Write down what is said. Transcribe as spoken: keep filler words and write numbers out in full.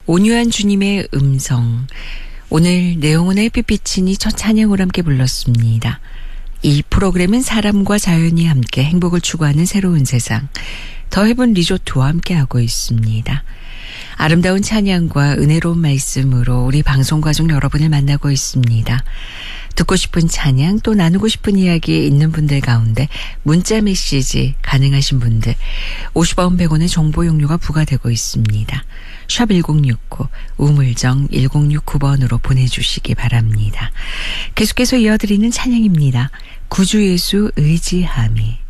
온유한 주님의 음성. 오늘 내영혼의 햇빛비치니 첫 찬양으로 함께 불렀습니다. 이 프로그램은 사람과 자연이 함께 행복을 추구하는 새로운 세상, 더 헤븐 리조트와 함께하고 있습니다. 아름다운 찬양과 은혜로운 말씀으로 우리 방송 가족 여러분을 만나고 있습니다. 듣고 싶은 찬양 또 나누고 싶은 이야기 있는 분들 가운데 문자 메시지 가능하신 분들 오십 원 백 원의 정보 용료가 부과되고 있습니다. 샵 일공육구 우물정 일공육구 번으로 보내주시기 바랍니다. 계속해서 이어드리는 찬양입니다. 구주 예수 의지함이.